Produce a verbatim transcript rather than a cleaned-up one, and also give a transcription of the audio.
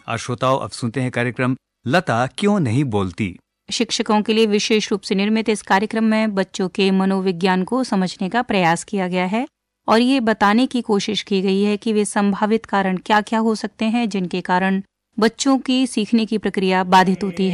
आज श्रोताओं, अब सुनते हैं कार्यक्रम लता क्यों नहीं बोलती। शिक्षकों के लिए विशेष रूप से निर्मित इस कार्यक्रम में बच्चों के मनोविज्ञान को समझने का प्रयास किया गया है और ये बताने की कोशिश की गई है कि वे संभावित कारण क्या क्या हो सकते हैं जिनके कारण बच्चों की सीखने की प्रक्रिया बाधित होती है।